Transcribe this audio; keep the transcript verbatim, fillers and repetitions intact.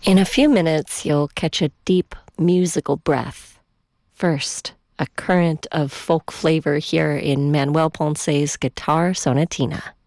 In a few minutes, you'll catch a deep musical breath. First, a current of folk flavor here in Manuel Ponce's Guitar Sonatina.